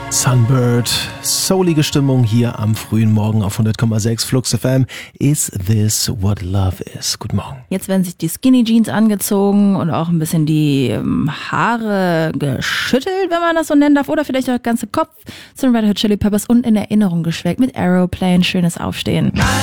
Sunbird, soulige Stimmung hier am frühen Morgen auf 100,6 Flux FM. Is this what love is? Guten Morgen. Jetzt werden sich die Skinny Jeans angezogen und auch ein bisschen die Haare geschüttelt, wenn man das so nennen darf. Oder vielleicht auch der ganze Kopf zu den Red Hot Chili Peppers und in Erinnerung geschwelgt mit Aeroplane. Schönes Aufstehen.